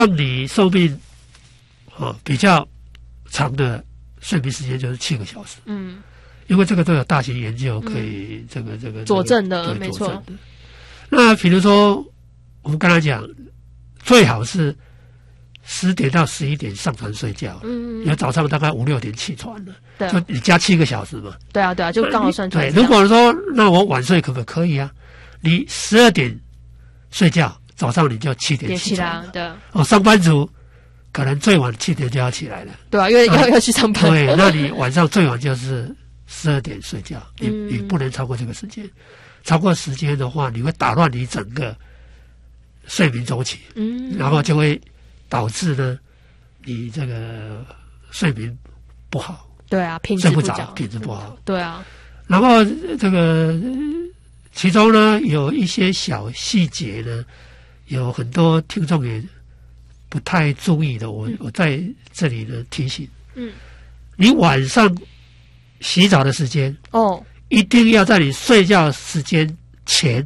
让你寿命比较长的睡眠时间就是7个小时。因为这个都有大型研究可以这个佐证的，没错。 那比如说我们刚才讲，最好是10点到11点上床睡觉，因为早上大概5、6点起床了， 对， 就你加7个小时嘛。 对啊，就刚好算出来。 对，如果说那我晚睡可不可以啊？你12点睡觉，早上你就7点起床了。对，上班族可能最晚7点就要起来了。对啊， 因为要去上班。 对，那你晚上最晚就是12点睡觉，你不能超过这个时间。超过时间的话，你会打乱你整个睡眠周期，然后就会导致呢，你这个睡眠不好。 对啊，品质不着， 品质不好。 对啊， 然后这个其中呢有一些小细节呢，有很多听众也不太注意的，我在这里呢提醒。你晚上洗澡的时间一定要在你睡觉时间前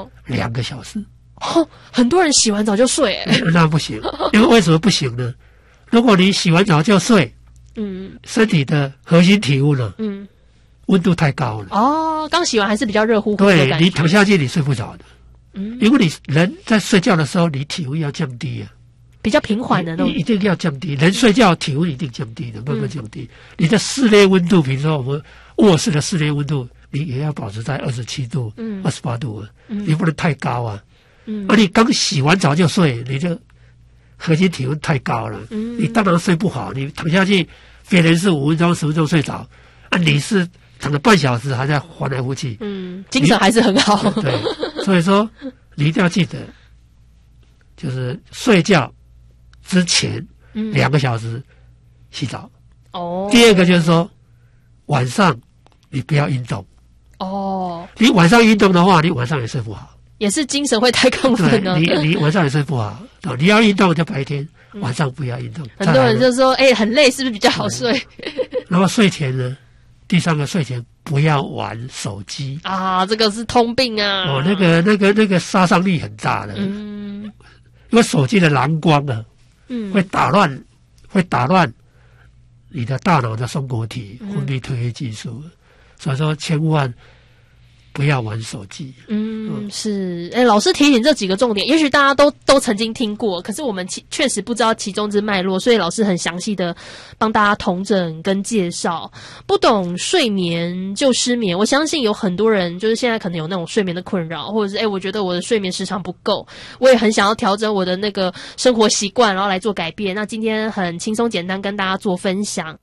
2个小时。 很多人洗完澡就睡， 那不行。因为为什么不行呢？如果你洗完澡就睡，身体的核心体温呢，温度太高了。 刚洗完还是比较热乎乎的感觉。 对，你躺下去你睡不着的。因为你人在睡觉的时候，你体温要降低啊， 比较平缓的那种。 你一定要降低，人睡觉体温一定降低的，慢慢降低。你的室内温度，比如说我们卧室的室内温度，你也要保持在27度、28度啊，你不能太高啊。你刚洗完澡就睡，你的核心体温太高了，你当然睡不好。你躺下去，别人是5分钟、10分钟睡着，你是躺了半小时还在翻来覆去， 精神还是很好。 对，所以说你一定要记得，就是睡觉之前2个小时洗澡。第二个就是说，晚上你不要运动。你晚上运动的话，你晚上也睡不好， 也是精神会太亢奋了。 你晚上也睡不好。你要运动就白天，晚上不要运动。 很多人就说，很累，是不是比较好睡？ 然后睡前呢，第3个睡前不要玩手机啊，这个是通病啊。 那个杀伤力很大的。因为手机的蓝光啊，会打乱你的大脑的松果体分泌褪黑激素，所以说千万不要玩手机。 是。老师提醒这几个重点，也许大家都曾经听过，可是我们确实不知道其中之脉络，所以老师很详细的帮大家统整跟介绍。不懂睡眠就失眠，我相信有很多人就是现在可能有那种睡眠的困扰，或者是我觉得我的睡眠时长不够，我也很想要调整我的那个生活习惯，然后来做改变。那今天很轻松简单跟大家做分享。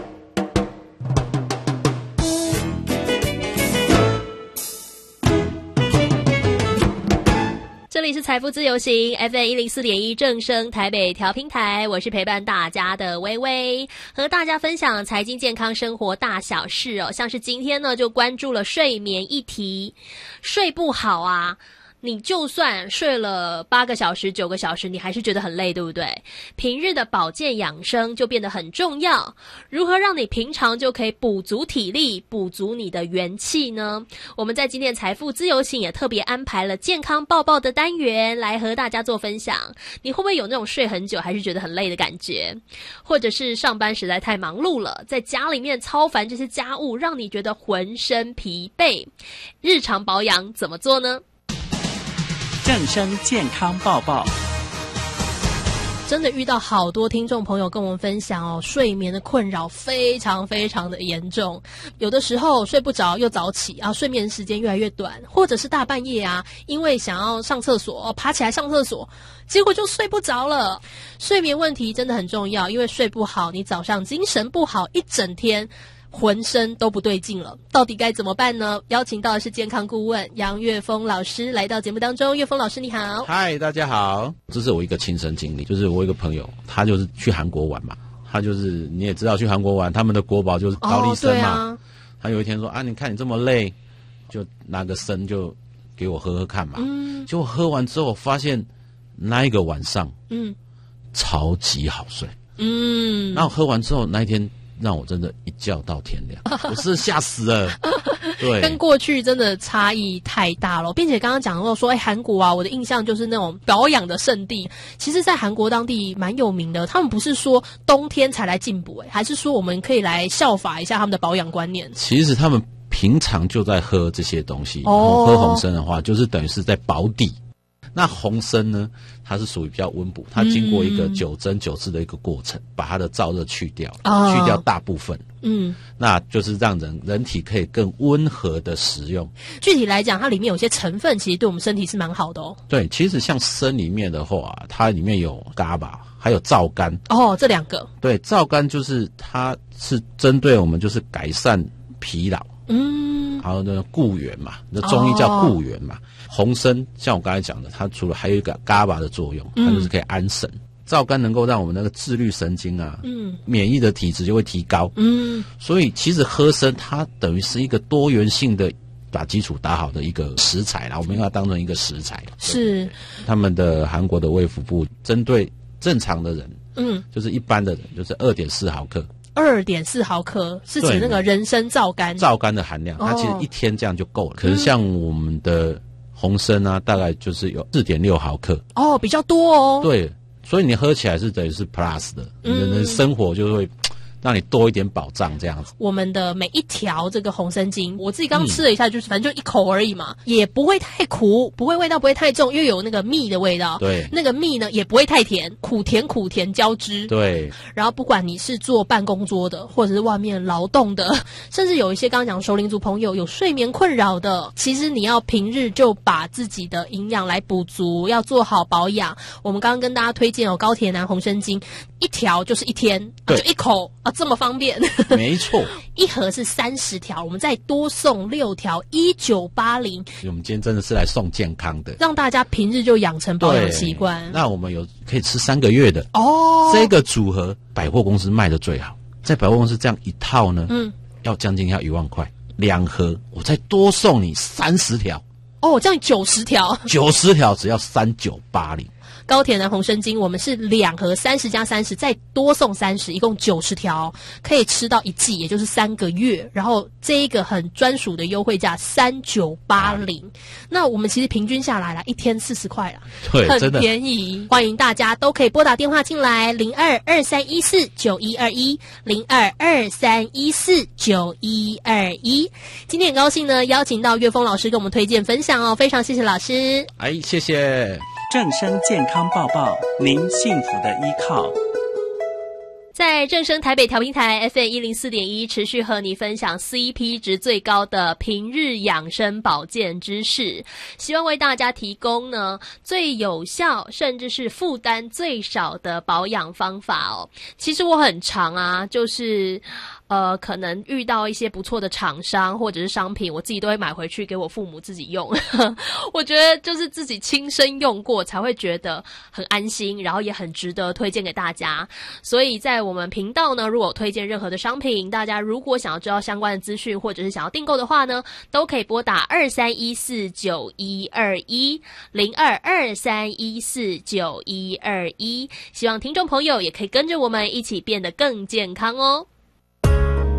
这里是财富自由行 FM104.1 正声台北调频台，我是陪伴大家的微微，和大家分享财经健康生活大小事像是今天呢就关注了睡眠议题。睡不好啊，你就算睡了8个小时、9个小时，你还是觉得很累，对不对？平日的保健养生就变得很重要。如何让你平常就可以补足体力、补足你的元气呢？我们在今天财富自由行也特别安排了健康报报的单元来和大家做分享。你会不会有那种睡很久还是觉得很累的感觉？或者是上班实在太忙碌了，在家里面操烦这些家务，让你觉得浑身疲惫？日常保养怎么做呢？ 正声健康报报， 真的遇到好多听众朋友跟我们分享睡眠的困扰非常非常的严重，有的时候睡不着又早起睡眠时间越来越短，或者是大半夜因为想要上厕所爬起来上厕所，结果就睡不着了。睡眠问题真的很重要，因为睡不好，你早上精神不好，一整天浑身都不对劲了，到底该怎么办呢？邀请到的是健康顾问杨岳峰老师来到节目当中。岳峰老师你好。 嗨，大家好。这是我一个亲身经历，就是我一个朋友，他就是去韩国玩嘛，他就是你也知道去韩国玩，他们的国宝就是高丽参嘛。他有一天说你看你这么累，就拿个参就给我喝喝看嘛。结果喝完之后发现那一个晚上超级好睡。然后喝完之后那一天让我真的一觉到天亮，我是吓死了。 对， 跟过去真的差异太大了，并且刚刚讲到说，韩国啊，我的印象就是那种保养的圣地。其实，在韩国当地蛮有名的，他们不是说冬天才来进补，还是说我们可以来效法一下他们的保养观念？ 其实他们平常就在喝这些东西，喝红参的话，就是等于是在保底。那红参呢，它是属于比较温补，它经过一个9蒸9制的一个过程，把它的燥热去掉，去掉大部分。那就是让人体可以更温和的食用。 具体来讲，它里面有些成分其实对我们身体是蛮好的哦。 对，其实像参里面的话，它里面有GABA，还有皂苷。 这两个。对， 皂苷就是它是针对我们就是改善疲劳。还有那个固元嘛，那中医叫固元嘛。红参像我刚才讲的，它除了还有一个 GABA 的作用，它就是可以安神。皂苷能够让我们那个自律神经啊，免疫的体质就会提高。所以其实喝参它等于是一个多元性的把基础打好的一个食材啦，我们要当成一个食材。是他们的韩国的卫福部针对正常的人，就是一般的人，就是2.4毫克。 2.4毫克是指那个人参皂苷， 皂苷的含量，它其实一天这样就够了。可是像我们的红参啊，大概就是有4.6毫克。比较多哦。对，所以你喝起来是等于是 plus 的，你的生活就会让你多一点保障这样子。 我们的每一条这个红参精，我自己刚吃了一下，就是反正就一口而已嘛，也不会太苦，味道不会太重，因为有那个蜜的味道。对，那个蜜呢也不会太甜，苦甜交织。对，然后不管你是做办公桌的，或者是外面劳动的，甚至有一些刚刚讲熟龄族朋友有睡眠困扰的，其实你要平日就把自己的营养来补足，要做好保养。我们刚刚跟大家推荐高铁南红参精，一条就是一天，就一口这么方便。 没错。 一盒是30条，我们再多送6条，1980。 我们今天真的是来送健康的， 让大家平日就养成保养习惯。 那我们有可以吃3个月的这个组合，百货公司卖的最好，在百货公司这样一套呢，要将近要1万块，2盒我再多送你30条。 这样90条 ，90条只要3980。 高铁南红参精，我们是2盒30加30，再多送30，一共90条，可以吃到1季，也就是3个月。然后这一个很专属的优惠价3980，那我们其实平均下来啦，一天40块啦，对，很便宜。欢迎大家都可以拨打电话进来，0223149121，0223149121。今天很高兴呢，邀请到岳峰老师跟我们推荐分享哦，非常谢谢老师。 谢谢。 正声健康报报，您幸福的依靠。 在正声台北调频台 FM104.1 持续和你分享 CP 值最高的平日养生保健知识，希望为大家提供呢最有效甚至是负担最少的保养方法哦。其实我很常啊，就是可能遇到一些不错的厂商或者是商品，我自己都会买回去给我父母自己用。我觉得就是自己亲身用过才会觉得很安心，然后也很值得推荐给大家。所以在我们频道呢，如果推荐任何的商品，大家如果想要知道相关的资讯或者是想要订购的话呢，都可以拨打23149121，0223149121。希望听众朋友也可以跟着我们一起变得更健康哦。